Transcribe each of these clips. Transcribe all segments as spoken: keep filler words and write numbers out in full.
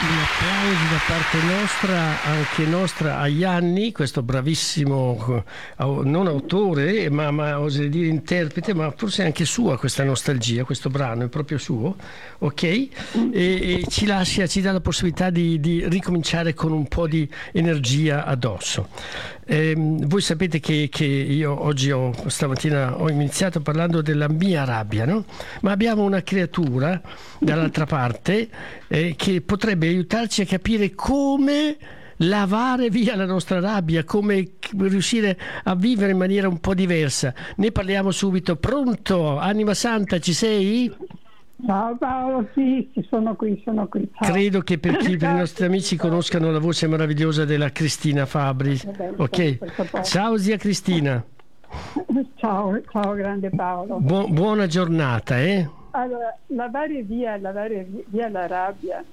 Un applauso da parte nostra, anche nostra, a Ianni, questo bravissimo non autore, ma, ma oserei dire interprete, ma forse anche sua questa nostalgia, questo brano è proprio suo, ok? E, e ci lascia, ci dà la possibilità di, di ricominciare con un po' di energia addosso. Eh, voi sapete che, che io oggi ho, stamattina ho iniziato parlando della mia rabbia, no? Ma abbiamo una creatura dall'altra parte eh, che potrebbe aiutarci a capire come lavare via la nostra rabbia, come riuscire a vivere in maniera un po' diversa. Ne parliamo subito. Pronto? Anima Santa, ci sei? Ciao Paolo, sì, sono qui, sono qui. Ciao. Credo che per chi, per i nostri amici conoscano la voce meravigliosa della Cristina Fabri. Ok, ciao zia Cristina. Ciao, ciao grande Paolo. Bu- buona giornata, eh? Allora, lavare via, lavare via la rabbia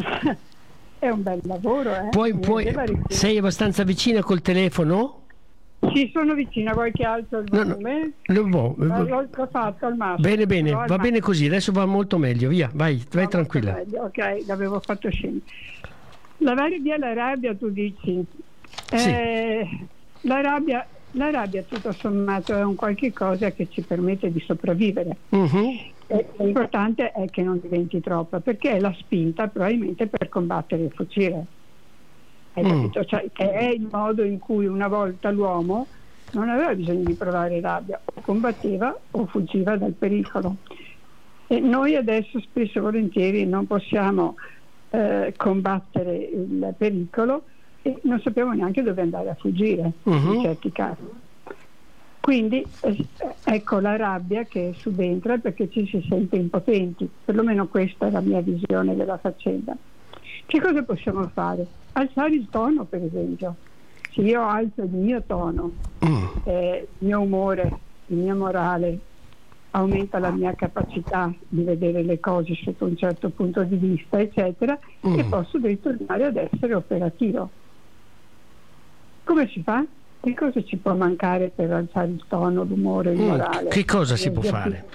è un bel lavoro, eh? Puoi, puoi, sei abbastanza vicina col telefono? Sì, sono vicina, vuoi che alzo il volume? No, no, no, l'ho, l'ho fatto al massimo. Bene, bene, va massimo. Bene così, adesso va molto meglio, via, vai, vai tranquilla. Ok, l'avevo fatto scendere. Lavare via la rabbia, tu dici? Eh, sì. La rabbia, la rabbia, tutto sommato, è un qualche cosa che ci permette di sopravvivere. Uh-huh. E l'importante è che non diventi troppa, perché è la spinta probabilmente per combattere e fuggire. Mm. Cioè, che è il modo in cui una volta l'uomo non aveva bisogno di provare rabbia, o combatteva o fuggiva dal pericolo. E noi adesso spesso e volentieri non possiamo eh, combattere il pericolo e non sappiamo neanche dove andare a fuggire, uh-huh. in certi casi. Quindi eh, ecco la rabbia che subentra perché ci si sente impotenti, perlomeno questa è la mia visione della faccenda. Che cosa possiamo fare? Alzare il tono, per esempio. Se io alzo il mio tono, mm. eh, il mio umore, il mio morale, aumenta la mia capacità di vedere le cose sotto un certo punto di vista, eccetera, mm. e posso ritornare ad essere operativo. Come si fa? Che cosa ci può mancare per alzare il tono, l'umore, il morale? Mm. Che cosa si può fare?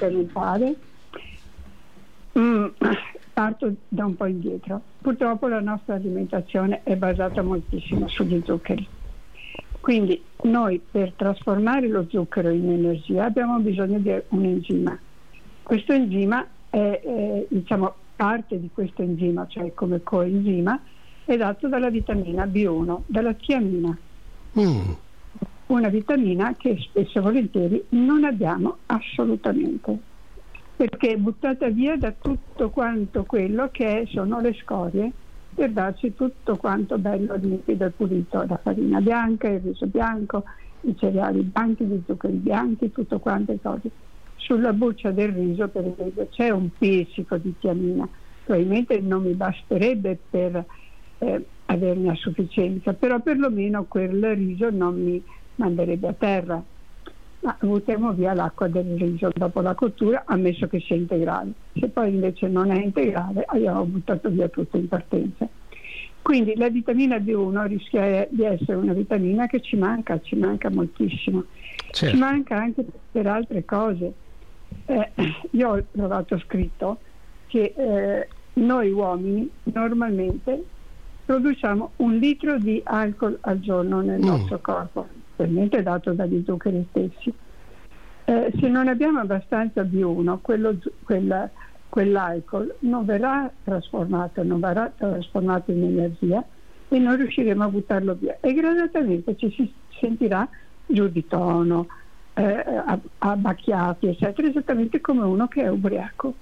Mm. Parto da un po' indietro. Purtroppo la nostra alimentazione è basata moltissimo sugli zuccheri. Quindi noi per trasformare lo zucchero in energia abbiamo bisogno di un enzima. Questo enzima è, è diciamo, parte di questo enzima, cioè come coenzima, è dato dalla vitamina B uno, dalla tiamina. Mm. Una vitamina che spesso e volentieri non abbiamo assolutamente, perché è buttata via da tutto quanto quello che sono le scorie per darci tutto quanto bello, limpido e pulito, la farina bianca, il riso bianco, i cereali bianchi, gli zuccheri bianchi, tutto quanto cose. Sulla buccia del riso, per esempio, c'è un pizzico di tiamina, probabilmente non mi basterebbe per eh, averne a sufficienza, però perlomeno quel riso non mi manderebbe a terra. Ma buttiamo via l'acqua del riso dopo la cottura, ammesso che sia integrale. Se poi invece non è integrale, abbiamo buttato via tutto in partenza. Quindi la vitamina B uno rischia di essere una vitamina che ci manca, ci manca moltissimo. Certo. Ci manca anche per altre cose. Eh, io ho trovato scritto che eh, noi uomini normalmente produciamo un litro di alcol al giorno nel mm. nostro corpo, probabilmente dato dagli zuccheri stessi. Eh, se non abbiamo abbastanza B uno, quello, quella, quell'alcol non verrà trasformato, non verrà trasformato in energia e non riusciremo a buttarlo via. E gradatamente ci si sentirà giù di tono, eh, abbacchiati, eccetera, esattamente come uno che è ubriaco.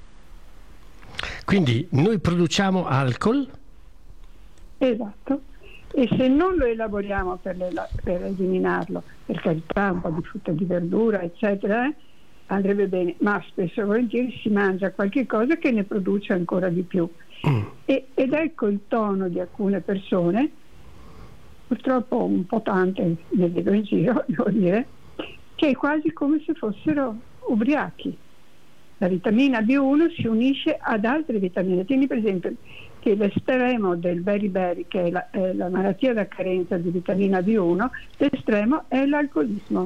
Quindi noi produciamo alcol? Esatto. E se non lo elaboriamo per, le, per eliminarlo, per carità, un po' di frutta e di verdura, eccetera, eh, andrebbe bene, ma spesso e volentieri si mangia qualche cosa che ne produce ancora di più. Mm. E, ed ecco il tono di alcune persone, purtroppo un po' tante ne vedo in giro, devo dire, che è quasi come se fossero ubriachi. La vitamina B uno si unisce ad altre vitamine. Tieni per esempio che l'estremo del beriberi, che è la, è la malattia da carenza di vitamina B uno, l'estremo è l'alcolismo.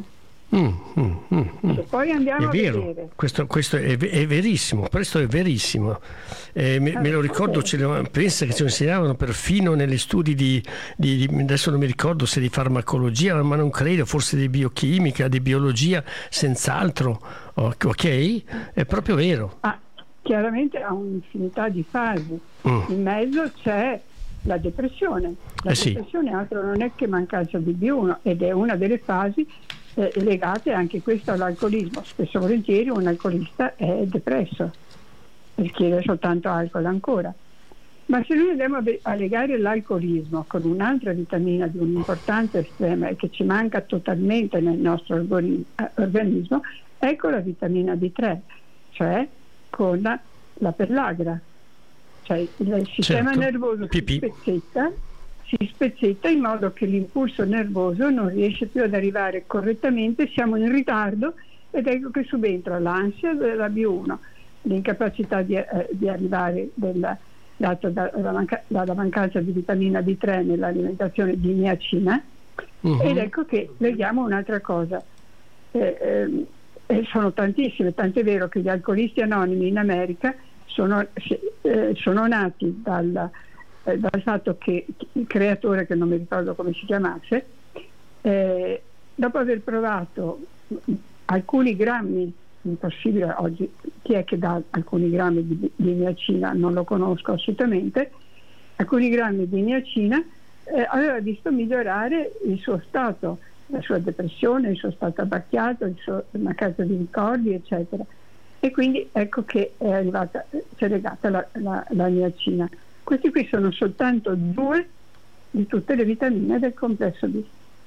Mm, mm, mm, mm. E poi andiamo è a vero, vedere. questo, questo è, è verissimo, questo è verissimo. Eh, me, me lo ricordo, ce lo, pensa che ci insegnavano perfino negli studi di, di, di, adesso non mi ricordo se di farmacologia, ma non credo, forse di biochimica, di biologia, senz'altro. Ok? È proprio vero. Ah, chiaramente ha un'infinità di fasi. Mm. In mezzo c'è la depressione. La Eh sì. depressione altro non è che mancanza di B uno ed è una delle fasi eh, legate anche questo all'alcolismo. Spesso e volentieri un alcolista è depresso, richiede soltanto alcol ancora. Ma se noi andiamo a, be- a legare l'alcolismo con un'altra vitamina di un'importanza estrema e che ci manca totalmente nel nostro organi- organismo, ecco la vitamina D tre, cioè con la, la pellagra. Cioè il sistema certo. nervoso si spezzetta, si spezzetta in modo che l'impulso nervoso non riesce più ad arrivare correttamente, siamo in ritardo ed ecco che subentra l'ansia della B uno, l'incapacità di, eh, di arrivare della, data dalla, manca, dalla mancanza di vitamina D tre nell'alimentazione di niacina. Uh-huh. Ed ecco che leghiamo un'altra cosa. Eh, eh, sono tantissime, tant'è vero che gli alcolisti anonimi in America sono, eh, sono nati dal, eh, dal fatto che il creatore, che non mi ricordo come si chiamasse, eh, dopo aver provato alcuni grammi, impossibile oggi, chi è che dà alcuni grammi di, di niacina, non lo conosco assolutamente, alcuni grammi di niacina, eh, aveva visto migliorare il suo stato, la sua depressione, il suo stato abbacchiato, il suo mancanza di ricordi, eccetera. E quindi ecco che è arrivata, si è legata la, la, la niacina. Questi qui sono soltanto due di tutte le vitamine del complesso B.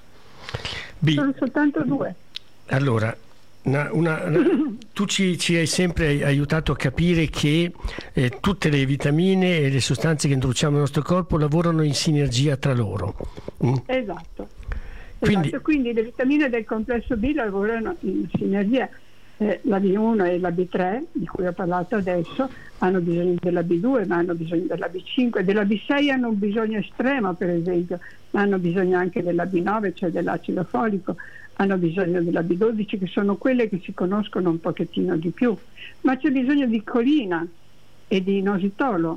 B. Sono soltanto due. Allora, una, una, tu ci, ci hai sempre aiutato a capire che eh, tutte le vitamine e le sostanze che introduciamo nel nostro corpo lavorano in sinergia tra loro. Mm? Esatto. Quindi, esatto. Quindi le vitamine del complesso B lavorano in sinergia. Eh, la B uno e la B tre, di cui ho parlato adesso, hanno bisogno della B due, ma hanno bisogno della B cinque, della B sei hanno un bisogno estremo, per esempio, ma hanno bisogno anche della B nove, cioè dell'acido folico, hanno bisogno della B dodici, che sono quelle che si conoscono un pochettino di più, ma c'è bisogno di colina e di inositolo.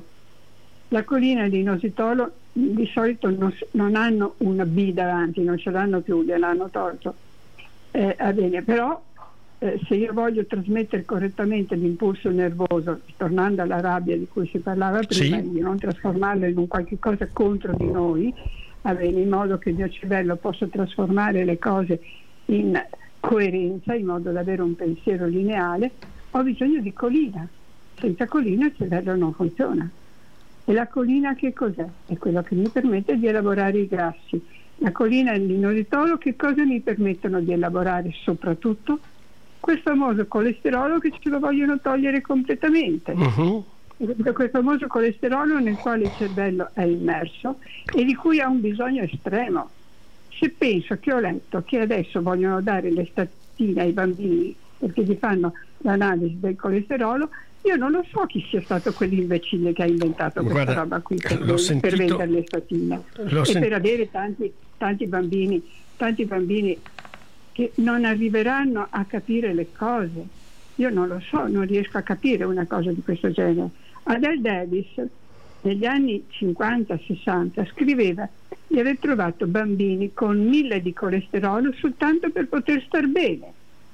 La colina e l'inositolo di solito non, non hanno una B davanti, non ce l'hanno più, gliel'hanno tolto. Eh, va bene, però Eh, se io voglio trasmettere correttamente l'impulso nervoso, tornando alla rabbia di cui si parlava prima, sì, di non trasformarlo in un qualche cosa contro di noi, avere in modo che il mio cervello possa trasformare le cose in coerenza, in modo da avere un pensiero lineare, ho bisogno di colina. Senza colina il cervello non funziona. E la colina che cos'è? È quello che mi permette di elaborare i grassi. La colina e l'inositolo che cosa mi permettono di elaborare? Soprattutto quel famoso colesterolo che ce lo vogliono togliere completamente. Uh-huh. Quel famoso colesterolo nel quale il cervello è immerso e di cui ha un bisogno estremo. Se penso che ho letto che adesso vogliono dare le statine ai bambini perché gli fanno l'analisi del colesterolo, io non lo so chi sia stato quell'imbecille che ha inventato questa Guarda, roba qui per, sentito, per vendere le statine e sen- per avere tanti, tanti bambini tanti bambini che non arriveranno a capire le cose. Io non lo so, non riesco a capire una cosa di questo genere. Adele Davis negli anni cinquanta sessanta scriveva di aver trovato bambini con mille di colesterolo soltanto per poter star bene.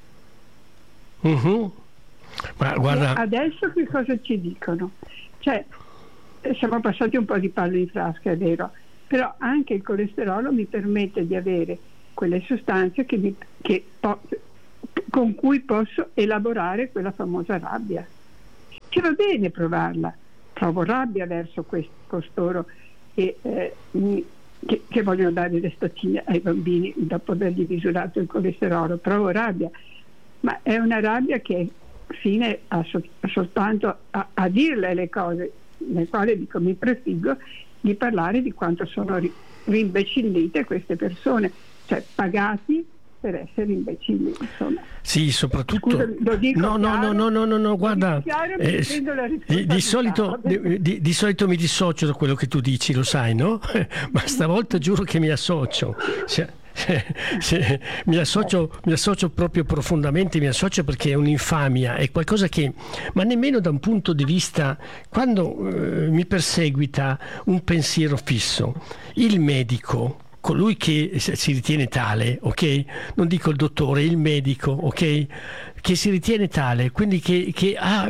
Uh-huh. Ma guarda... Adesso che cosa ci dicono? Cioè, siamo passati un po' di pallo in frasca, è vero, però anche il colesterolo mi permette di avere quelle sostanze che mi, che po- con cui posso elaborare quella famosa rabbia. Che va bene provarla, provo rabbia verso quest- costoro che, eh, mi, che, che vogliono dare le statine ai bambini dopo avergli misurato il colesterolo, provo rabbia, ma è una rabbia che è fine a so- soltanto a, a dirle le cose, nel quale dico mi prefiggo di parlare di quanto sono ri- rimbecillite queste persone, cioè pagati per essere imbecilli, insomma. Sì, soprattutto Scusa, lo dico no, no, chiaro, no, no, no, no, guarda, chiaro, eh, di, di, solito, di, di, di solito mi dissocio da quello che tu dici, lo sai, no? Ma stavolta giuro che mi associo. Cioè, se, mi, associo, mi associo proprio profondamente, mi associo perché è un'infamia, è qualcosa che, ma nemmeno da un punto di vista, quando eh, mi perseguita un pensiero fisso, il medico, colui che si ritiene tale, ok? Non dico il dottore, il medico, ok? Che si ritiene tale, quindi che, che ha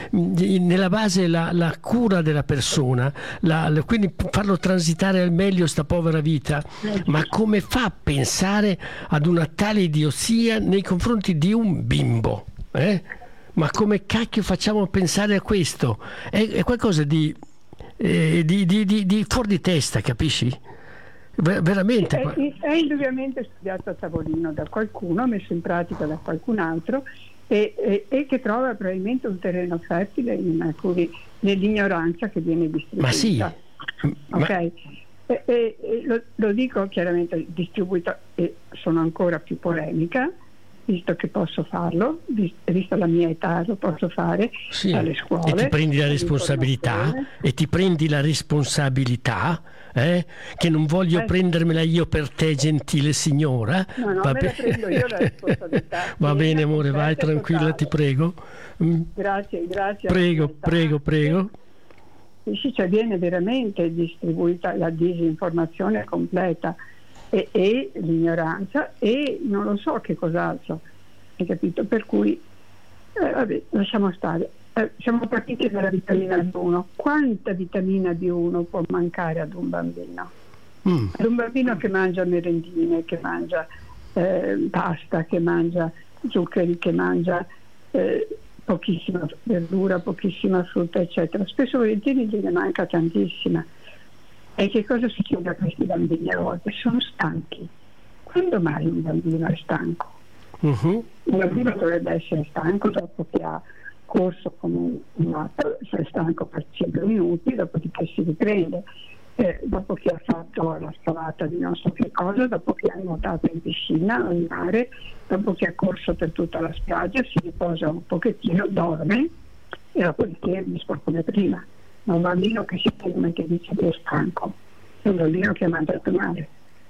nella base la, la cura della persona, la, la, quindi farlo transitare al meglio sta povera vita, ma come fa a pensare ad una tale idiozia nei confronti di un bimbo? Eh? Ma come cacchio facciamo a pensare a questo? È, è qualcosa di, eh, di, di, di, di fuori di testa, capisci? Veramente è, è indubbiamente studiato a tavolino da qualcuno, messo in pratica da qualcun altro e, e, e che trova probabilmente un terreno fertile in alcuni nell'ignoranza che viene distribuita. Ma sì, ok, ma... e, e, e lo, lo dico chiaramente distribuita e sono ancora più polemica, visto che posso farlo, vista la mia età lo posso fare, sì, alle scuole. E ti prendi la responsabilità, e ti prendi la responsabilità, eh? Che non voglio eh. prendermela io per te, gentile signora. No, no, Va me be- la prendo io la responsabilità. Va bene amore, vai tranquilla, totale. Ti prego. Mm. Grazie, grazie. Prego, prego, prego. Sì, cioè viene veramente distribuita la disinformazione completa. E, e l'ignoranza e non lo so che cos'altro, hai capito? Per cui eh, vabbè, lasciamo stare. Eh, siamo partiti dalla vitamina B uno. Quanta vitamina B uno può mancare ad un bambino? Mm. Ad un bambino che mangia merendine, che mangia eh, pasta, che mangia zuccheri, che mangia eh, pochissima verdura, pochissima frutta, eccetera. Spesso volentieri gliene manca tantissima. E che cosa succede a questi bambini a volte? Sono stanchi. Quando mai un bambino è stanco? Uh-huh. Un bambino dovrebbe essere stanco dopo che ha corso come un matto, è stanco per cinque minuti, dopodiché si riprende, eh, dopo che ha fatto la scavata di non so che cosa, dopo che ha nuotato in piscina o in mare, dopo che ha corso per tutta la spiaggia, si riposa un pochettino, dorme e dopodiché risponde come prima. Ma un bambino che si ferma e che dice che è stanco è un bambino che ha mangiato male,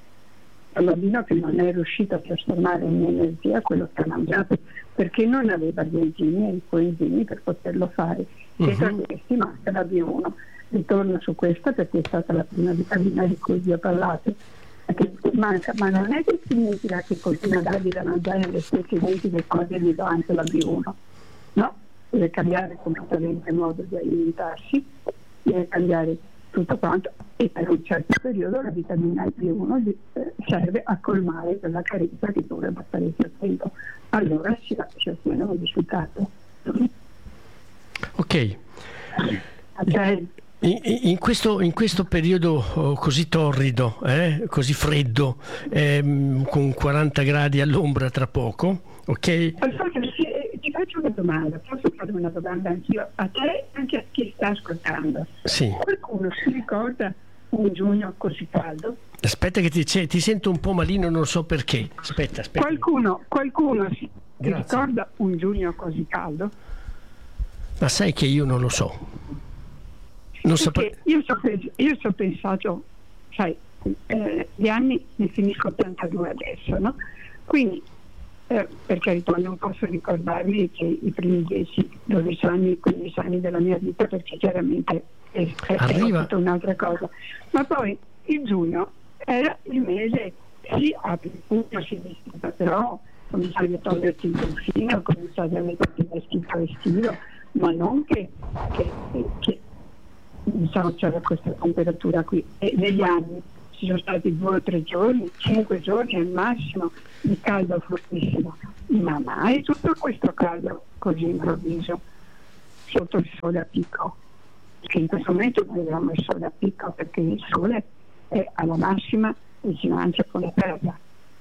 è un bambino che non è riuscito a trasformare in energia quello che ha mangiato perché non aveva gli enzimi e i coenzimi per poterlo fare. Uh-huh. E tra questi manca la B uno. Ritorno su questa perché è stata la prima vitamina di cui vi ho parlato, perché manca, ma non è che significa che continua a dargli da mangiare le stesse identiche cose gli do anche la B uno, no? Deve cambiare completamente il modo di alimentarsi, deve cambiare tutto quanto e per un certo periodo la vitamina B uno serve a colmare quella carenza che dura da parecchio tempo. Allora si, si ottiene un risultato. Ok. Okay. In, in, questo, in questo periodo oh, così torrido, eh, così freddo, ehm, con quaranta gradi all'ombra tra poco, ok? Allora, ti faccio una domanda, posso fare una domanda anch'io a te e anche a chi sta ascoltando? Sì. Qualcuno si ricorda un giugno così caldo? Aspetta che ti, ti sento un po' malino, non so perché. Aspetta, aspetta. Qualcuno, qualcuno si ricorda un giugno così caldo? Ma sai che io non lo so. Non Perché io ci ho, io ci ho pensato, sai, eh, gli anni ne finisco ottantadue adesso, no? Quindi, eh, per carità, non posso ricordarmi che i primi dieci, dodici anni, quindici anni della mia vita, perché chiaramente è, è, è tutta un'altra cosa. Ma poi il giugno era il mese, sì, apri il pugno, si vestiva, però cominciavi a toglierti il confine, cominciavi a metterti il vestito estivo, ma non che, che, che diciamo c'era questa temperatura qui, e negli anni ci sono stati due o tre giorni, cinque giorni al massimo di caldo fortissimo, ma mai tutto questo caldo così improvviso sotto il sole a picco, perché in questo momento noi abbiamo il sole a picco perché il sole è alla massima vicinanza con la terra.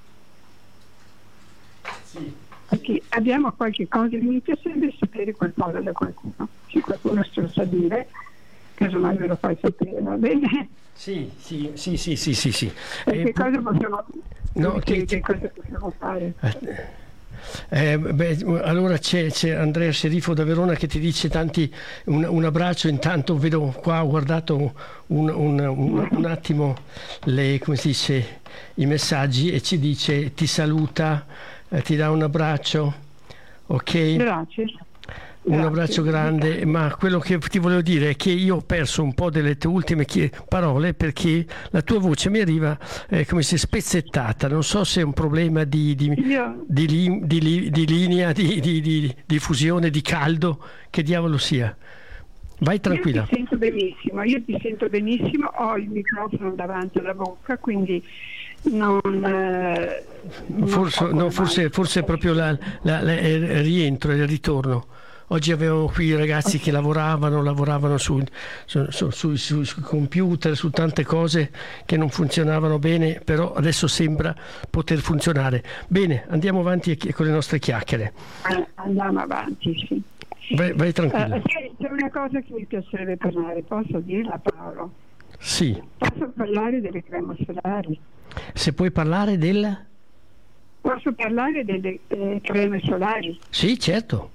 Sì. Perché abbiamo qualche cosa, mi piacerebbe sapere qualcosa da qualcuno, se qualcuno se lo sa dire, casomai me lo fai sapere, va bene? Sì, sì, sì, sì, sì, sì, sì. E eh, che cosa possiamo, no, che, che, che cosa possiamo fare? Eh, Eh, beh, allora c'è, c'è Andrea Serifo da Verona che ti dice tanti un, un abbraccio. Intanto vedo qua, ho guardato un, un, un, un attimo le, come si dice, i messaggi, e ci dice ti saluta, eh, ti dà un abbraccio, ok? Grazie. Un Grazie. abbraccio grande, ma quello che ti volevo dire è che io ho perso un po' delle tue ultime chie- parole, perché la tua voce mi arriva eh, come se spezzettata. Non so se è un problema di, di, Io, di, li- di li- di linea, di, di, di, di fusione, di caldo, che diavolo sia. Vai tranquilla. io ti sento benissimo, io ti sento benissimo, ho il microfono davanti alla bocca, quindi non, eh, non Forse, so no, come forse, mai. forse è proprio la- la- la- il rientro, il ritorno. Oggi avevamo qui i ragazzi che lavoravano, lavoravano su, su, su, su- su- sui computer, su tante cose che non funzionavano bene, però adesso sembra poter funzionare. Bene, andiamo avanti con le nostre chiacchiere. Eh, andiamo avanti, sì. Vai, vai tranquillo. Eh, c'è una cosa che mi piacerebbe parlare, posso dirla, Paolo? Sì, Posso parlare delle creme solari? se puoi parlare del... Posso parlare delle eh, creme solari? Sì, certo.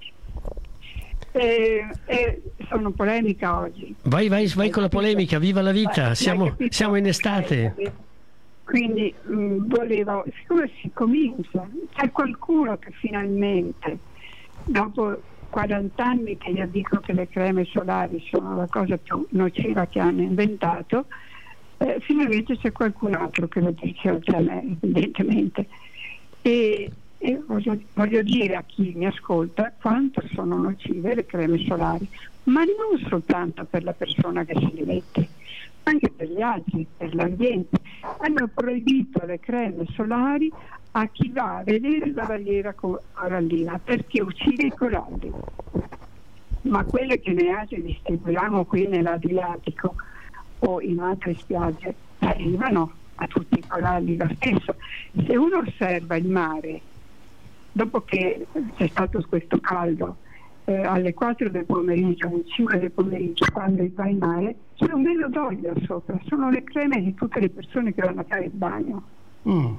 Eh, eh, sono polemica oggi. Vai, vai, vai con la polemica, viva la vita, siamo, siamo in estate. Quindi mh, volevo, siccome si comincia, c'è qualcuno che finalmente, dopo quaranta anni che io dico che le creme solari sono la cosa più nociva che hanno inventato, eh, finalmente c'è qualcun altro che lo dice oltre a me, evidentemente. E, e voglio, voglio dire a chi mi ascolta quanto sono nocive le creme solari, ma non soltanto per la persona che se li mette, anche per gli altri, per l'ambiente. Hanno proibito le creme solari a chi va a vedere la barriera corallina perché uccide i coralli, ma quelle che ne Asia distribuiamo qui nell'Adriatico o in altre spiagge arrivano a tutti i coralli lo stesso. Se uno osserva il mare dopo che c'è stato questo caldo, eh, alle quattro del pomeriggio, alle cinque del pomeriggio, quando va in mare, c'è un velo d'olio sopra, sono le creme di tutte le persone che vanno a fare il bagno. Mm.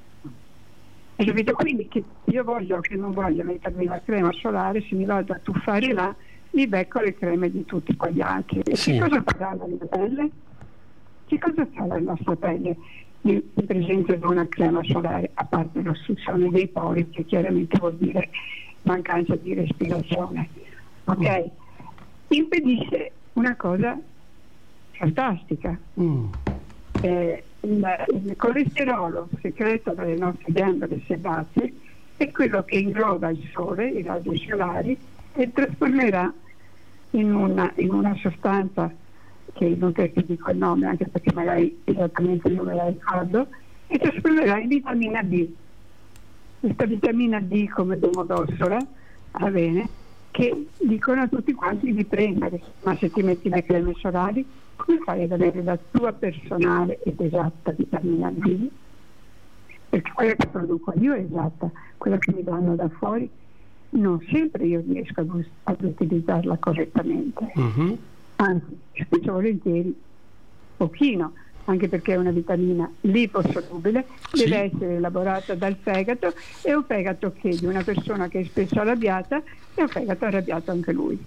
E capito? Quindi che io voglio che non voglio mettermi la crema solare, se mi vado a tuffare là, mi becco le creme di tutti quegli altri. E Sì. che cosa farà la mia pelle? Che cosa fa la nostra pelle in presenza di una crema solare, a parte l'ostruzione dei pori, che chiaramente vuol dire mancanza di respirazione, ok? Impedisce una cosa fantastica. Mm. Eh, il, il colesterolo segreto dalle nostre ghiandole sebacee è quello che ingloba il sole, i raggi solari, e trasformerà in una, in una sostanza che non che ti dico il nome, anche perché magari esattamente non me la ricordo, e trasformerà in vitamina D. Questa vitamina D come Domodossola, va bene, che dicono a tutti quanti di prendere, ma se ti metti le creme solari, come fai ad avere la tua personale ed esatta vitamina D? Perché quella che produco io è esatta, quella che mi danno da fuori non sempre io riesco ad, ad utilizzarla correttamente. Mm-hmm. Anzi, spesso volentieri pochino, anche perché è una vitamina liposolubile, Sì. deve essere elaborata dal fegato, e un fegato che di una persona che è spesso arrabbiata è un fegato arrabbiato anche lui.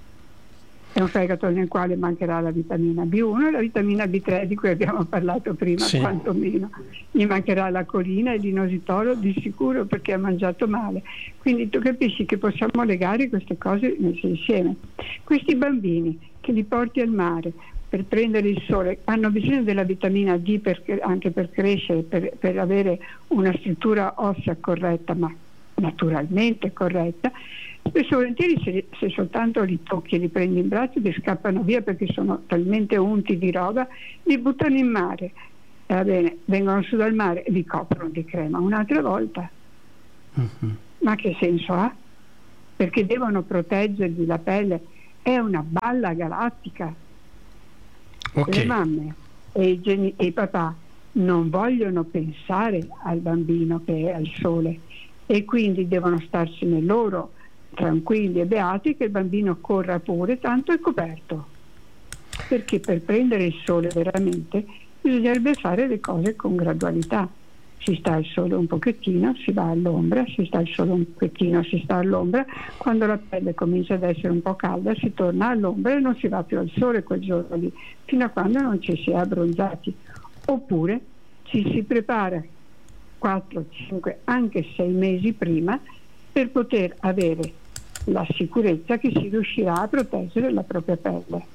È un fegato nel quale mancherà la vitamina B uno e la vitamina B tre di cui abbiamo parlato prima, Sì. quantomeno. Gli mancherà la colina e l'inositolo di sicuro perché ha mangiato male. Quindi tu capisci che possiamo legare queste cose messe insieme. Questi bambini che li porti al mare per prendere il sole hanno bisogno della vitamina D per, anche per crescere, per, per avere una struttura ossea corretta, ma naturalmente corretta. Spesso volentieri se, se soltanto li tocchi e li prendi in braccio ti scappano via perché sono talmente unti di roba, li buttano in mare, eh, bene, vengono su dal mare e li coprono di crema un'altra volta. Mm-hmm. Ma che senso ha? Perché devono proteggergli la pelle, è una balla galattica. Ok. Le mamme e i, geni- e i papà non vogliono pensare al bambino che è al sole e quindi devono starsene loro tranquilli e beati che il bambino corra pure, tanto è coperto, perché per prendere il sole veramente bisognerebbe fare le cose con gradualità. si sta al sole un pochettino, si va all'ombra, si sta al sole un pochettino, si sta all'ombra, quando la pelle comincia ad essere un po' calda si torna all'ombra e non si va più al sole quel giorno lì, fino a quando non ci si è abbronzati. Oppure ci si prepara quattro, cinque, anche sei mesi prima per poter avere la sicurezza che si riuscirà a proteggere la propria pelle.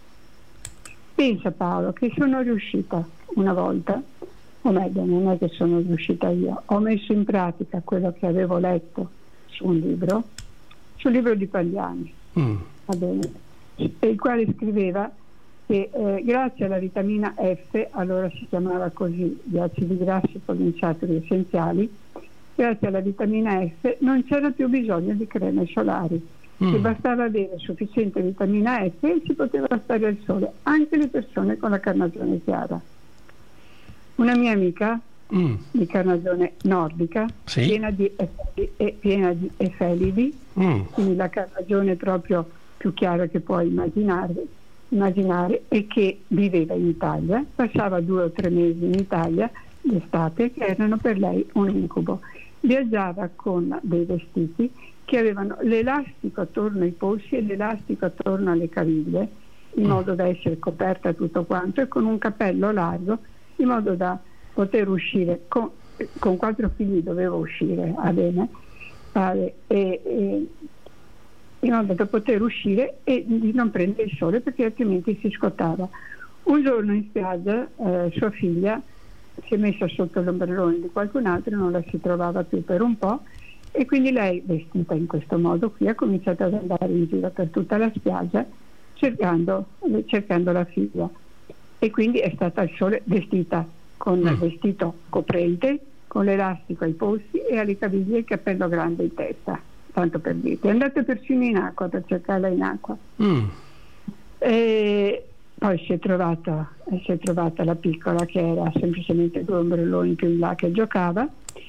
Pensa Paolo che sono riuscita una volta, o meglio non è che sono riuscita io, ho messo in pratica quello che avevo letto su un libro, sul libro di Pagliani, mm. va bene, il quale scriveva che eh, grazie alla vitamina F, allora si chiamava così, gli acidi grassi poliinsaturi essenziali, grazie alla vitamina F non c'era più bisogno di creme solari, mm. che bastava avere sufficiente vitamina F e si poteva stare al sole, anche le persone con la carnagione chiara. Una mia amica mm. di carnagione nordica, sì. piena di efeli, e piena di efelidi, mm. quindi la carnagione proprio più chiara che puoi immaginare, immaginare, e che viveva in Italia, passava due o tre mesi in Italia d'estate che erano per lei un incubo. Viaggiava con dei vestiti che avevano l'elastico attorno ai polsi e l'elastico attorno alle caviglie, in mm. modo da essere coperta tutto quanto, e con un cappello largo, in modo da poter uscire con, con quattro figli dovevo uscire a bene eh, e, e in modo da poter uscire e di non prendere il sole perché altrimenti si scottava. Un giorno in spiaggia eh, sua figlia si è messa sotto l'ombrellone di qualcun altro, non la si trovava più per un po', e quindi lei, vestita in questo modo qui, ha cominciato ad andare in giro per tutta la spiaggia cercando, cercando la figlia. E quindi è stata al sole vestita con il vestito coprente, con l'elastico ai polsi e alle caviglie il cappello grande in testa, tanto per dirti. È andata persino in acqua per cercarla in acqua. Mm. E poi si è trovata, si è trovata la piccola che era semplicemente due ombrelloni più in là che giocava,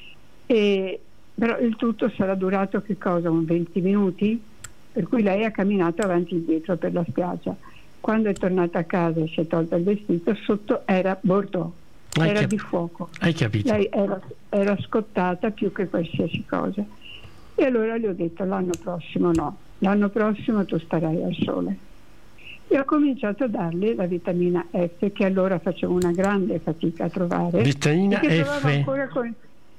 e, però il tutto sarà durato che cosa? Un venti minuti? Per cui lei ha camminato avanti e indietro per la spiaggia. Quando è tornata a casa e si è tolta il vestito, sotto era Bordeaux, hai era cap- di fuoco. Hai capito? Lei era, era scottata più che qualsiasi cosa. E allora le ho detto: l'anno prossimo no, l'anno prossimo tu starai al sole. E ho cominciato a darle la vitamina F, che allora facevo una grande fatica a trovare. Vitamina F? Ancora con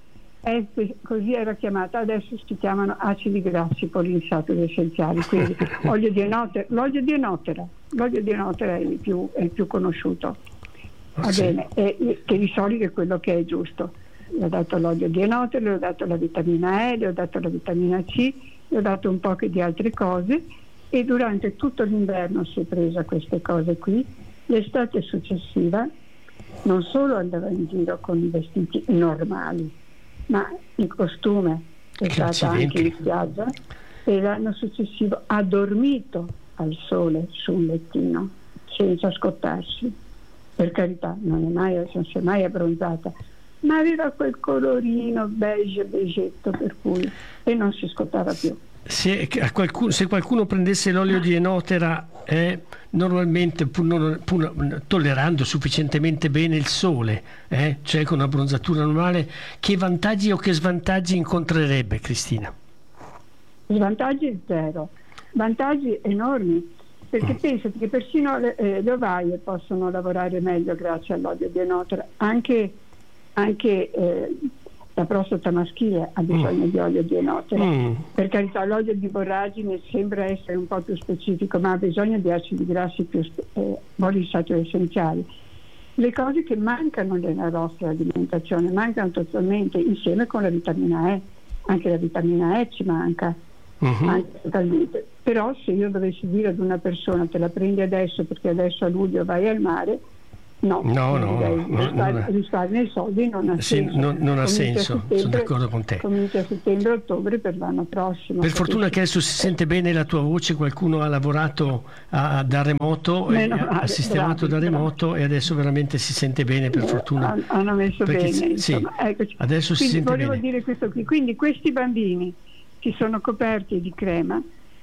F, così era chiamata, adesso si chiamano acidi grassi poliinsaturi essenziali, quindi olio di enotera, l'olio di enotera, l'olio di enotera è il più, è il più conosciuto, va sì. bene, e, che di solito è quello che è giusto. Le ho dato l'olio di enotera, le ho dato la vitamina E, le ho dato la vitamina C, le ho dato un po' di altre cose, e durante tutto l'inverno si è presa queste cose qui. L'estate successiva non solo andava in giro con i vestiti normali, ma in costume, è stata anche in spiaggia, e l'anno successivo ha dormito al sole su un lettino senza scottarsi. Per carità, non, è mai, non si è mai abbronzata, ma aveva quel colorino beige beigetto per cui, e non si scottava più. Se qualcuno, se qualcuno prendesse l'olio di enotera, eh, normalmente pur non, pur tollerando sufficientemente bene il sole, eh, cioè con una bronzatura normale, che vantaggi o che svantaggi incontrerebbe, Cristina? Svantaggi zero, vantaggi enormi, perché mm. pensate che persino le, eh, le ovaie possono lavorare meglio grazie all'olio di enotera, anche, anche eh, la prostata maschile ha bisogno mm. di olio di enotera. Mm. Per carità, l'olio di borragine sembra essere un po' più specifico, ma ha bisogno di acidi grassi più eh, poliinsaturi essenziali. Le cose che mancano nella nostra alimentazione mancano totalmente, insieme con la vitamina E. Anche la vitamina E ci manca, uh-huh. manca totalmente. Però se io dovessi dire ad una persona: te la prendi adesso perché adesso a luglio vai al mare, no, no, no, no, risparmia i soldi, non ha sì, senso. Non, non ha senso, sono d'accordo con te. Comincia a settembre-ottobre per l'anno prossimo. Per fortuna che adesso si sente bene la tua voce, qualcuno ha lavorato a, da remoto, Meno e, male, ha sistemato bravi, da remoto bravi. E adesso veramente si sente bene, per fortuna. Hanno messo perché, bene, sì, eccoci. Adesso Quindi si sente volevo bene. dire questo qui. Quindi questi bambini che sono coperti di crema,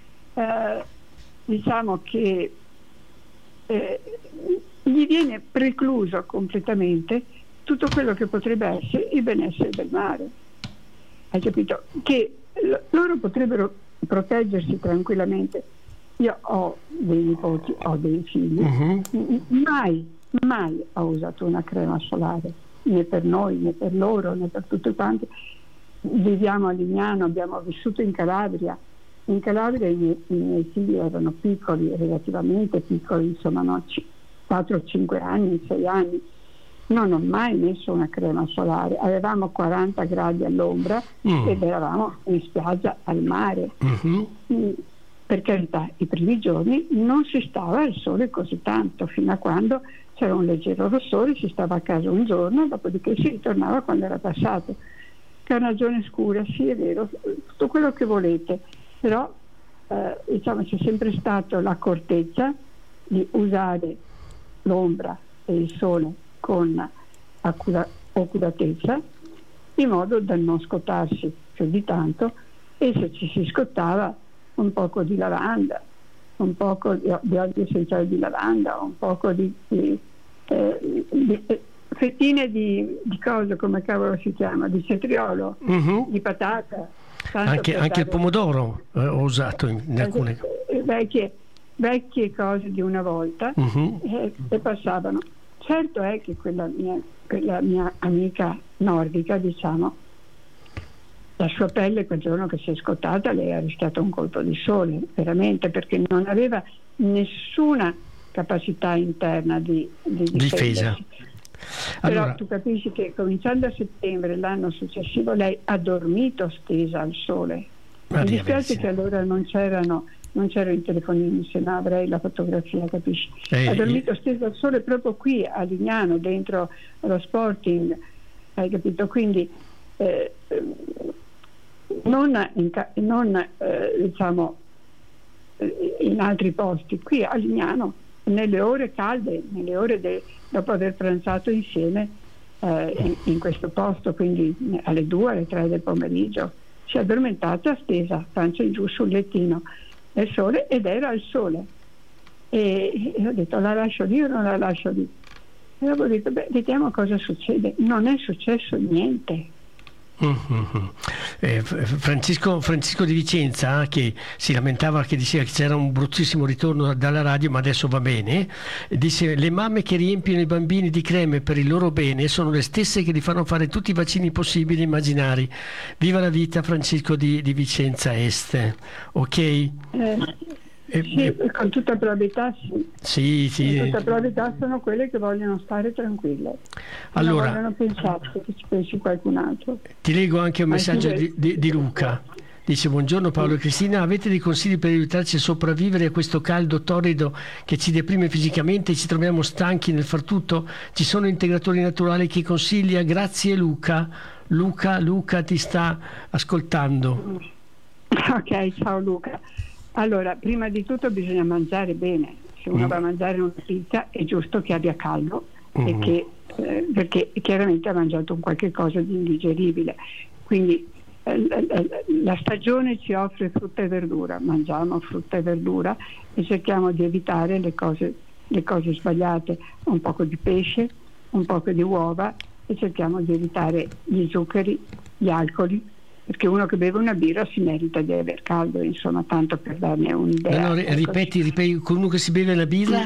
eh, diciamo che eh, gli viene precluso completamente tutto tutto quello che potrebbe essere il benessere del mare. Hai capito? Che l- loro potrebbero proteggersi tranquillamente. Io ho dei nipoti, ho dei figli, uh-huh. mai, mai ho usato una crema solare, né per noi, né per loro, né per tutti quanti. Viviamo a Lignano, abbiamo vissuto in Calabria. In Calabria i miei, i miei figli erano piccoli, relativamente piccoli, insomma, no, quattro cinque anni, sei anni. Non ho mai messo una crema solare. Avevamo quaranta gradi all'ombra mm. ed eravamo in spiaggia al mare. Mm-hmm. Per carità, i primi giorni non si stava al sole così tanto, fino a quando c'era un leggero rossore, si stava a casa un giorno, dopodiché si ritornava quando era passato. Carnagione scura, sì, è vero, tutto quello che volete, però eh, diciamo c'è sempre stata l'accortezza di usare l'ombra e il sole con accura- accuratezza, in modo da non scottarsi più di tanto, e se ci si scottava un poco di lavanda, un poco di, di olio essenziale di lavanda, un poco di, di, eh, di eh, fettine di, di cosa, come cavolo si chiama, di cetriolo, uh-huh. di patata. Anche, anche il pomodoro eh, ho usato in, in alcune cose. Vecchie, vecchie cose di una volta uh-huh. eh, e passavano. Certo è che quella mia, quella mia amica nordica, diciamo, la sua pelle quel giorno che si è scottata, lei ha rischiato un colpo di sole, veramente, perché non aveva nessuna capacità interna di, di difesa. Però allora... tu capisci che cominciando a settembre l'anno successivo lei ha dormito stesa al sole. Mi dispiace che allora non c'erano non c'ero in telefonino, se no avrei la fotografia, capisci? Eh, ha dormito stesa al sole proprio qui a Lignano, dentro lo Sporting, hai capito? Quindi eh, non, in, non eh, diciamo in altri posti, qui a Lignano, nelle ore calde, nelle ore de, dopo aver pranzato insieme eh, in, in questo posto, quindi alle due, alle tre del pomeriggio, si è addormentata stesa, pancia in giù sul lettino nel sole, ed era il sole, e, e ho detto la lascio lì o non la lascio lì, e avevo detto beh, vediamo cosa succede. Non è successo niente. Mm-hmm. Eh, Francisco, Francisco di Vicenza, che si lamentava, che diceva che c'era un bruttissimo ritorno dalla radio, ma adesso va bene, dice: le mamme che riempiono i bambini di creme per il loro bene sono le stesse che li fanno fare tutti i vaccini possibili e immaginari. Viva la vita, Francisco di, di Vicenza Est. Ok? Eh. Eh, sì, eh, con tutta probabilità sì. Sì, sì. Con tutta probabilità sono quelle che vogliono stare tranquille. Allora, non vogliono pensare che ci pensi qualcun altro. Ti leggo anche un messaggio di, di, di Luca. Dice: buongiorno Paolo e Cristina, avete dei consigli per aiutarci a sopravvivere a questo caldo torrido che ci deprime fisicamente e ci troviamo stanchi nel far tutto? Ci sono integratori naturali che consiglia? Grazie Luca. Luca, Luca ti sta ascoltando. Ok, ciao Luca. Allora, prima di tutto bisogna mangiare bene. Se uno mm. va a mangiare una pizza è giusto che abbia caldo, mm. e che, eh, perché chiaramente ha mangiato un qualche cosa di indigeribile. Quindi eh, la stagione ci offre frutta e verdura, mangiamo frutta e verdura e cerchiamo di evitare le cose, le cose sbagliate, un poco di pesce, un poco di uova, e cerchiamo di evitare gli zuccheri, gli alcoli, perché uno che beve una birra si merita di aver caldo, insomma, tanto per darne un'idea. No, no, ripeti, ripeti, con uno che si beve la birra?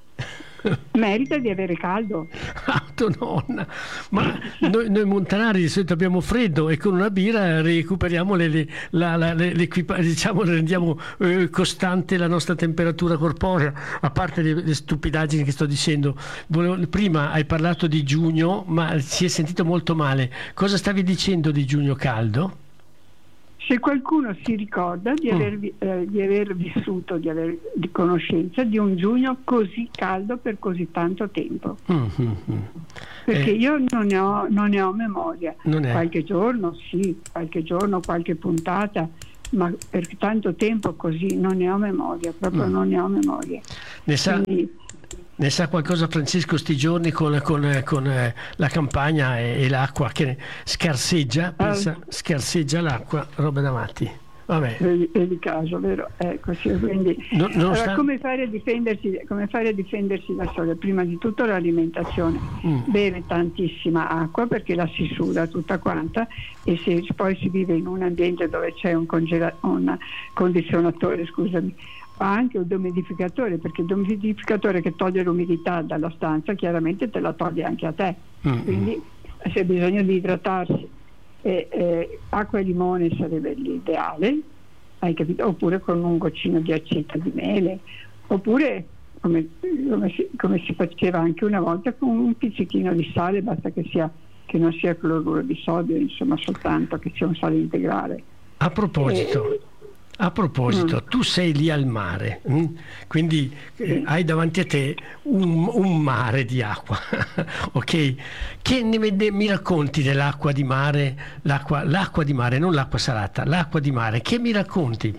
Merita di avere caldo. Ah, tua nonna. Ma noi, noi montanari di solito abbiamo freddo e con una birra recuperiamo le, le, la, la, le, diciamo, rendiamo eh, costante la nostra temperatura corporea, a parte le, le stupidaggini che sto dicendo. Volevo, prima hai parlato di giugno, ma si è sentito molto male. Cosa stavi dicendo di giugno caldo? Se qualcuno si ricorda di aver, mm. eh, di aver vissuto, di aver di conoscenza di un giugno così caldo per così tanto tempo, mm-hmm. perché eh. io non ne ho, non ne ho memoria. Non è. Qualche giorno sì, qualche giorno, qualche puntata, ma per tanto tempo così non ne ho memoria, proprio mm. non ne ho memoria. Ne sa... Quindi, Ne sa qualcosa Francesco sti giorni con, con, con eh, la campagna e, e l'acqua che scarseggia, pensa, uh, scarseggia l'acqua, roba da matti. vabbè. Vedi, vedi caso, vero? Ecco, sì, quindi, No, non allora, sta... come fare a difendersi, come fare a difendersi da sole? Prima di tutto l'alimentazione, Mm. bere tantissima acqua perché la si suda tutta quanta, e se poi si vive in un ambiente dove c'è un, congela- un condizionatore, scusami, ma anche un dehumidificatore, perché il dehumidificatore che toglie l'umidità dalla stanza chiaramente te la toglie anche a te, Mm. quindi c'è bisogno di idratarsi. E, eh, acqua e limone sarebbe l'ideale, hai capito? Oppure con un goccino di aceto di mele, oppure come, come, si, come si faceva anche una volta, con un pizzichino di sale, basta che, sia, che non sia cloruro di sodio, insomma, soltanto che sia un sale integrale. A proposito, E, a proposito, mm. tu sei lì al mare, mm? quindi eh, Sì. hai davanti a te un, un mare di acqua, ok? Che ne, ne- mi racconti dell'acqua di mare, l'acqua, l'acqua di mare, non l'acqua salata, l'acqua di mare, che mi racconti?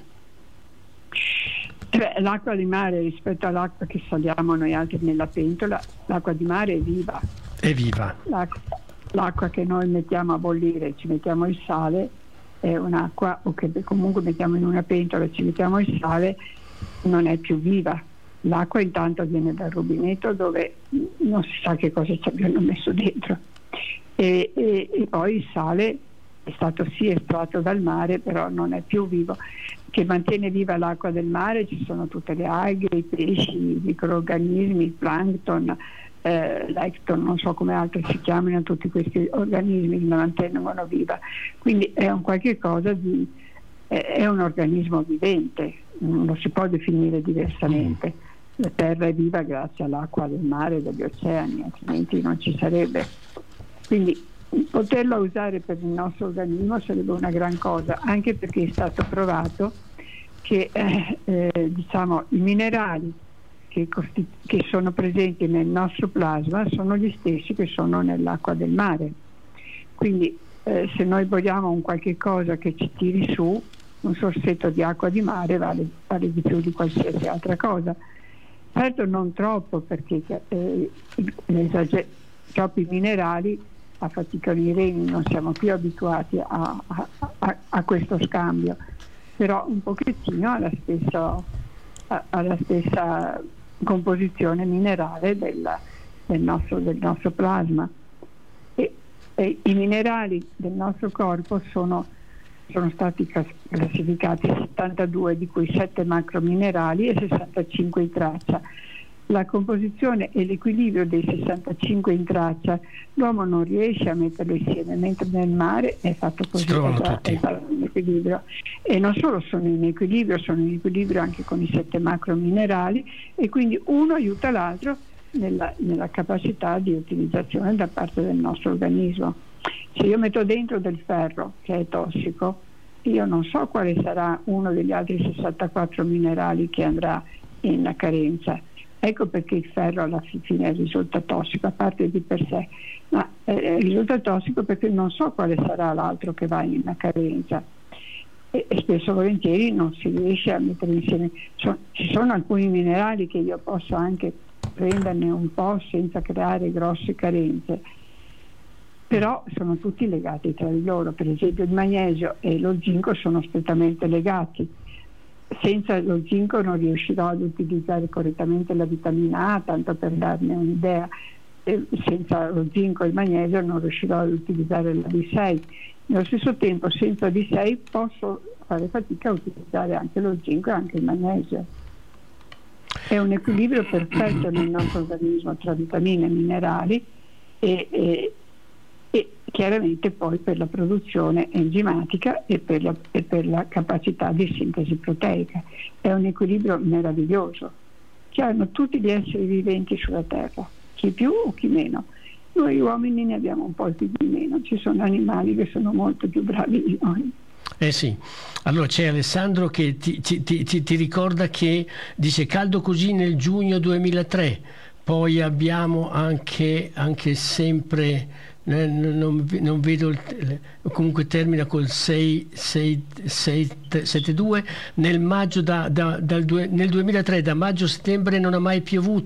Eh beh, l'acqua di mare rispetto all'acqua che saliamo noi altri nella pentola, l'acqua di mare è viva. Evviva! L'acqua, l'acqua che noi mettiamo a bollire, ci mettiamo il sale, è un'acqua, o che comunque mettiamo in una pentola e ci mettiamo il sale, non è più viva. L'acqua intanto viene dal rubinetto dove non si sa che cosa ci abbiano messo dentro, e, e, e poi il sale è stato sì estratto dal mare, però non è più vivo. Che mantiene viva l'acqua del mare ci sono tutte le alghe, i pesci, i microorganismi, il plankton, eh, l'ecton, non so come altri si chiamano, tutti questi organismi che la mantengono viva. Quindi è un qualche cosa di, è un organismo vivente, non lo si può definire diversamente. La terra è viva grazie all'acqua del mare e degli oceani, altrimenti non ci sarebbe. Quindi poterla usare per il nostro organismo sarebbe una gran cosa, anche perché è stato provato che eh, eh, diciamo, i minerali che, costi- che sono presenti nel nostro plasma sono gli stessi che sono nell'acqua del mare. Quindi eh, se noi vogliamo un qualche cosa che ci tiri su, un sorsetto di acqua di mare vale, vale di più di qualsiasi altra cosa. Certo non troppo, perché eh, esager- troppi minerali affaticano i reni, non siamo più abituati a, a, a, a questo scambio, però un pochettino alla stessa, alla stessa composizione minerale del, del, nostro, del nostro plasma. E, e i minerali del nostro corpo sono, sono stati classificati settantadue, di cui sette macrominerali e sessantacinque in traccia. La composizione e l'equilibrio dei sessantacinque in traccia l'uomo non riesce a metterlo insieme, mentre nel mare è fatto così, Si trovano è, tutti. è in equilibrio. E non solo sono in equilibrio, sono in equilibrio anche con i sette macrominerali, e quindi uno aiuta l'altro nella, nella capacità di utilizzazione da parte del nostro organismo. Se io metto dentro del ferro che è tossico, io non so quale sarà uno degli altri sessantaquattro minerali che andrà in carenza. Ecco perché il ferro alla fine risulta tossico, a parte di per sé, ma eh, risulta tossico perché non so quale sarà l'altro che va in carenza, e, e spesso e volentieri non si riesce a mettere insieme. So, ci sono alcuni minerali che io posso anche prenderne un po' senza creare grosse carenze, però sono tutti legati tra di loro. Per esempio il magnesio e lo zinco sono strettamente legati. Senza lo zinco non riuscirò ad utilizzare correttamente la vitamina A, tanto per darne un'idea. E senza lo zinco e il magnesio non riuscirò ad utilizzare la B sei. Nello stesso tempo, senza B sei posso fare fatica a utilizzare anche lo zinco e anche il magnesio. È un equilibrio perfetto nel nostro organismo tra vitamine e minerali, e, e, e chiaramente poi per la produzione enzimatica e per, la, e per la capacità di sintesi proteica. È un equilibrio meraviglioso che hanno tutti gli esseri viventi sulla Terra, chi più o chi meno. Noi uomini ne abbiamo un po' più di meno, ci sono animali che sono molto più bravi di noi. Eh sì, allora c'è Alessandro che ti, ti, ti, ti ricorda che dice caldo così nel giugno duemilatré, poi abbiamo anche, anche sempre, eh, non, non vedo, il, comunque termina col sei sette due, nel maggio da, da, dal, nel duemilatré da maggio a settembre non ha mai piovuto.